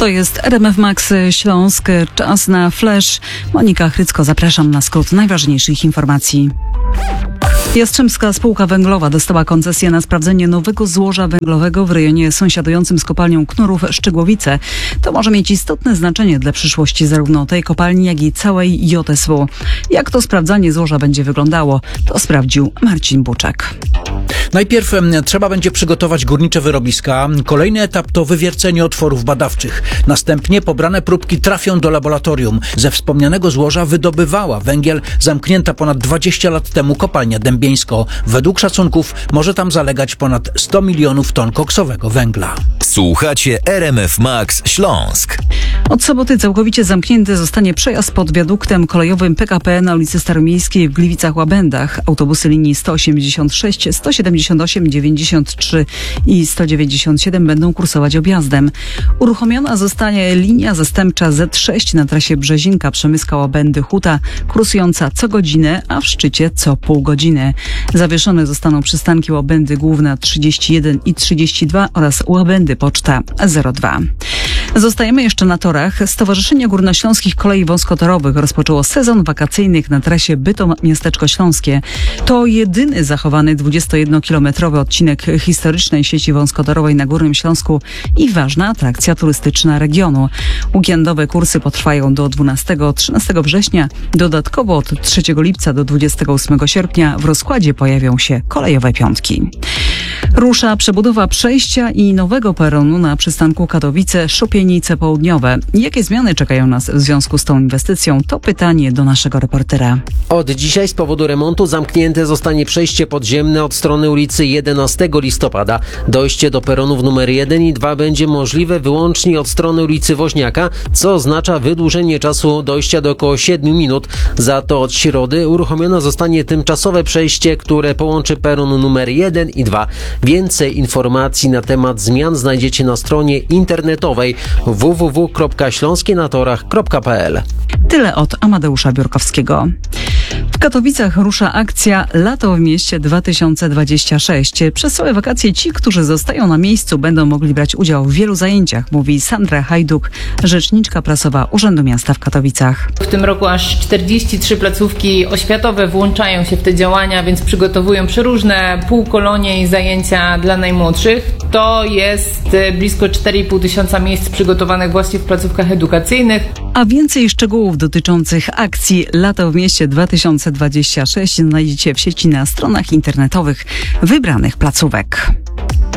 To jest RMF Max Śląsk. Czas na flash. Monika Chrycko, zapraszam na skrót najważniejszych informacji. Jastrzębska Spółka Węglowa dostała koncesję na sprawdzenie nowego złoża węglowego w rejonie sąsiadującym z kopalnią Knurów Szczygłowice. To może mieć istotne znaczenie dla przyszłości zarówno tej kopalni, jak i całej JSW. Jak to sprawdzanie złoża będzie wyglądało, to sprawdził Marcin Buczek. Najpierw trzeba będzie przygotować górnicze wyrobiska. Kolejny etap to wywiercenie otworów badawczych. Następnie pobrane próbki trafią do laboratorium. Ze wspomnianego złoża wydobywała węgiel zamknięta ponad 20 lat temu kopalnia Dębieńsko. Według szacunków może tam zalegać ponad 100 milionów ton koksowego węgla. Słuchacie RMF Max Śląsk. Od soboty całkowicie zamknięty zostanie przejazd pod wiaduktem kolejowym PKP na ulicy Staromiejskiej w Gliwicach-Łabędach. Autobusy linii 186, 178, 93 i 197 będą kursować objazdem. Uruchomiona zostanie linia zastępcza Z6 na trasie Brzezinka-Przemyska-Łabędy-Huta, kursująca co godzinę, a w szczycie co pół godziny. Zawieszone zostaną przystanki Łabędy Główna 31 i 32 oraz Łabędy Poczta 02. Zostajemy jeszcze na torach. Stowarzyszenie Górnośląskich Kolei Wąskotorowych rozpoczęło sezon wakacyjnych na trasie Bytom-Miasteczko Śląskie. To jedyny zachowany 21-kilometrowy odcinek historycznej sieci wąskotorowej na Górnym Śląsku i ważna atrakcja turystyczna regionu. Weekendowe kursy potrwają do 12-13 września. Dodatkowo od 3 lipca do 28 sierpnia w rozkładzie pojawią się kolejowe piątki. Rusza przebudowa przejścia i nowego peronu na przystanku Katowice-Szupienice Południowe. Jakie zmiany czekają nas w związku z tą inwestycją? To pytanie do naszego reportera. Od dzisiaj z powodu remontu zamknięte zostanie przejście podziemne od strony ulicy 11 listopada. Dojście do peronów numer 1 i 2 będzie możliwe wyłącznie od strony ulicy Woźniaka, co oznacza wydłużenie czasu dojścia do około 7 minut. Za to od środy uruchomione zostanie tymczasowe przejście, które połączy peron numer 1 i 2. Więcej informacji na temat zmian znajdziecie na stronie internetowej www.śląskienatorach.pl. Tyle od Amadeusza Biurkowskiego. W Katowicach rusza akcja Lato w mieście 2026. Przez całe wakacje ci, którzy zostają na miejscu, będą mogli brać udział w wielu zajęciach, mówi Sandra Hajduk, rzeczniczka prasowa Urzędu Miasta w Katowicach. W tym roku aż 43 placówki oświatowe włączają się w te działania, więc przygotowują przeróżne półkolonie i zajęcia dla najmłodszych. To jest blisko 4,5 tysiąca miejsc przygotowanych właśnie w placówkach edukacyjnych. A więcej szczegółów dotyczących akcji Lato w mieście 2026 znajdziecie w sieci na stronach internetowych wybranych placówek.